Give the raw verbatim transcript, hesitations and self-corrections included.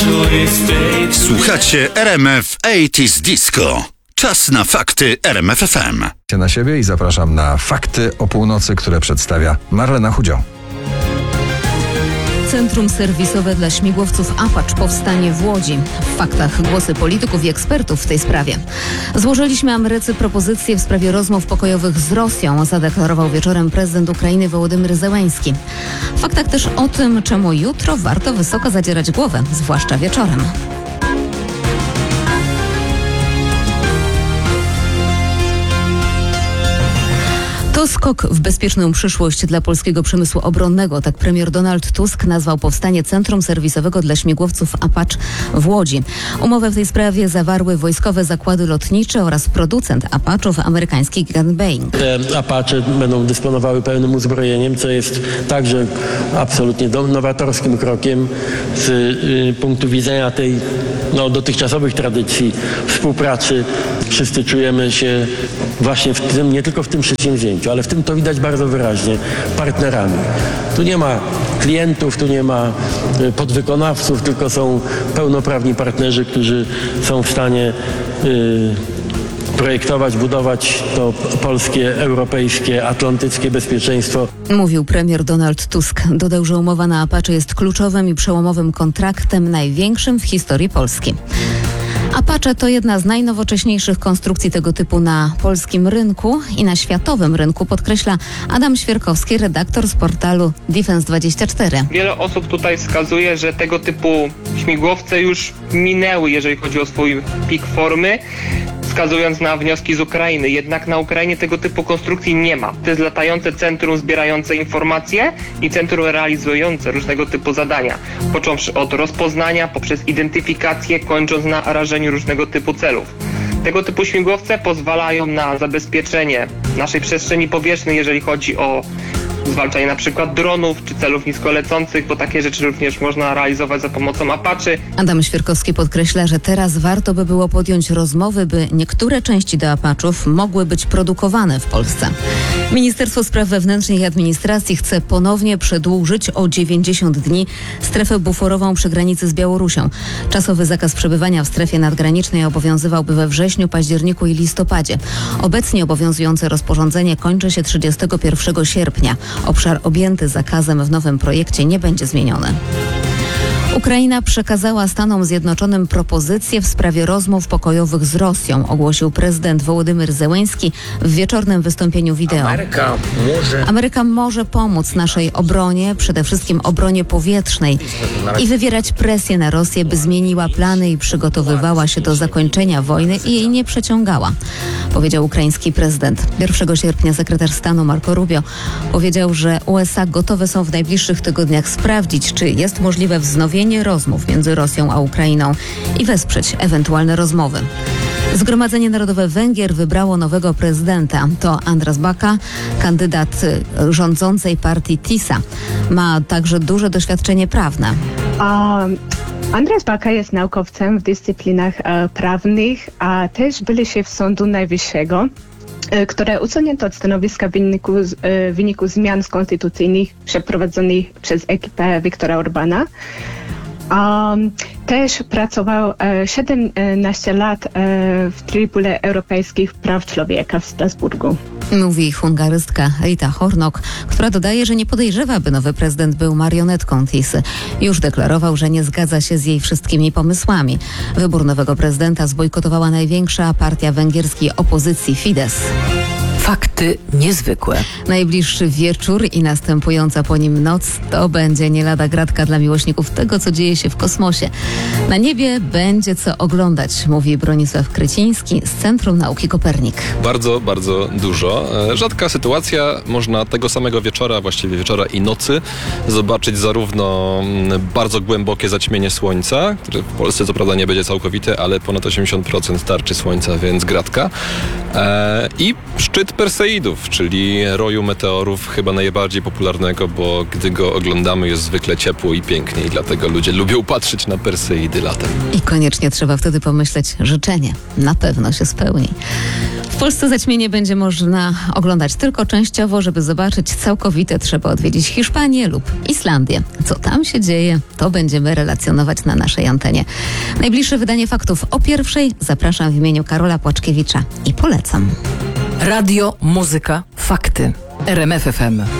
Słuchacie R M F osiemdziesiąt Disco. Czas na fakty R M F F M. Na siebie i zapraszam na Fakty o północy, które przedstawia Marlena Chudzio. Centrum serwisowe dla śmigłowców Apache powstanie w Łodzi. W faktach głosy polityków i ekspertów w tej sprawie. Złożyliśmy Ameryce propozycje w sprawie rozmów pokojowych z Rosją, zadeklarował wieczorem prezydent Ukrainy Wołodymyr Zełenski. W faktach też o tym, czemu jutro warto wysoko zadzierać głowę, zwłaszcza wieczorem. To skok w bezpieczną przyszłość dla polskiego przemysłu obronnego. Tak premier Donald Tusk nazwał powstanie Centrum Serwisowego dla Śmigłowców Apache w Łodzi. Umowę w tej sprawie zawarły wojskowe zakłady lotnicze oraz producent Apache'ów, amerykański gigant Boeing. Te Apache będą dysponowały pełnym uzbrojeniem, co jest także absolutnie nowatorskim krokiem z y, punktu widzenia tej no, dotychczasowych tradycji współpracy. Wszyscy czujemy się właśnie w tym, nie tylko w tym przedsięwzięciu, ale w tym to widać bardzo wyraźnie, partnerami. Tu nie ma klientów, tu nie ma podwykonawców, tylko są pełnoprawni partnerzy, którzy są w stanie yy, projektować, budować to polskie, europejskie, atlantyckie bezpieczeństwo. Mówił premier Donald Tusk. Dodał, że umowa na Apache jest kluczowym i przełomowym kontraktem, największym w historii Polski. Apache to jedna z najnowocześniejszych konstrukcji tego typu na polskim rynku i na światowym rynku, podkreśla Adam Świerkowski, redaktor z portalu Defense dwadzieścia cztery. Wiele osób tutaj wskazuje, że tego typu śmigłowce już minęły, jeżeli chodzi o swój pik formy, wskazując na wnioski z Ukrainy. Jednak na Ukrainie tego typu konstrukcji nie ma. To jest latające centrum zbierające informacje i centrum realizujące różnego typu zadania. Począwszy od rozpoznania, poprzez identyfikację, kończąc na rażeniu różnego typu celów. Tego typu śmigłowce pozwalają na zabezpieczenie naszej przestrzeni powietrznej, jeżeli chodzi o zwalczanie na przykład dronów czy celów niskolecących, bo takie rzeczy również można realizować za pomocą Apache. Adam Świerkowski podkreśla, że teraz warto by było podjąć rozmowy, by niektóre części do Apache'ów mogły być produkowane w Polsce. Ministerstwo Spraw Wewnętrznych i Administracji chce ponownie przedłużyć o dziewięćdziesiąt dni strefę buforową przy granicy z Białorusią. Czasowy zakaz przebywania w strefie nadgranicznej obowiązywałby we wrześniu, październiku i listopadzie. Obecnie obowiązujące rozporządzenie kończy się trzydziestego pierwszego sierpnia. Obszar objęty zakazem w nowym projekcie nie będzie zmieniony. Ukraina przekazała Stanom Zjednoczonym propozycje w sprawie rozmów pokojowych z Rosją, ogłosił prezydent Wołodymyr Zełenski w wieczornym wystąpieniu wideo. Ameryka może... Ameryka może pomóc naszej obronie, przede wszystkim obronie powietrznej i wywierać presję na Rosję, by zmieniła plany i przygotowywała się do zakończenia wojny i jej nie przeciągała, powiedział ukraiński prezydent. pierwszego sierpnia sekretarz stanu Marco Rubio powiedział, że U S A gotowe są w najbliższych tygodniach sprawdzić, czy jest możliwe wznowienie rozmów między Rosją a Ukrainą i wesprzeć ewentualne rozmowy. Zgromadzenie Narodowe Węgier wybrało nowego prezydenta. To Andras Baka, kandydat rządzącej partii TISA. Ma także duże doświadczenie prawne. Um. Andras Baka jest naukowcem w dyscyplinach e, prawnych, a też były szef Sądu Najwyższego, e, które usunięto od stanowiska w wyniku, e, w wyniku zmian konstytucyjnych przeprowadzonych przez ekipę Viktora Orbana. Um, też pracował e, siedemnaście lat e, w Trybunale Europejskich Praw Człowieka w Strasburgu. Mówi hungarystka Rita Hornok, która dodaje, że nie podejrzewa, by nowy prezydent był marionetką TISy. Już deklarował, że nie zgadza się z jej wszystkimi pomysłami. Wybór nowego prezydenta zbojkotowała największa partia węgierskiej opozycji Fidesz. Fakty niezwykłe. Najbliższy wieczór i następująca po nim noc to będzie nie lada gratka dla miłośników tego, co dzieje się w kosmosie. Na niebie będzie co oglądać, mówi Bronisław Kryciński z Centrum Nauki Kopernik. Bardzo, bardzo dużo. Rzadka sytuacja. Można tego samego wieczora, właściwie wieczora i nocy, zobaczyć zarówno bardzo głębokie zaćmienie słońca, które w Polsce co prawda nie będzie całkowite, ale ponad osiemdziesiąt procent tarczy słońca, więc gratka. I szczyt Perseidów, czyli roju meteorów, chyba najbardziej popularnego, bo gdy go oglądamy, jest zwykle ciepło i pięknie i dlatego ludzie lubią patrzeć na Perseidy latem. I koniecznie trzeba wtedy pomyśleć, życzenie na pewno się spełni. W Polsce zaćmienie będzie można oglądać tylko częściowo. Żeby zobaczyć całkowite, trzeba odwiedzić Hiszpanię lub Islandię. Co tam się dzieje, to będziemy relacjonować na naszej antenie. Najbliższe wydanie faktów o pierwszej zapraszam w imieniu Karola Płaczkiewicza i polecam. Radio, muzyka, fakty. R M F F M.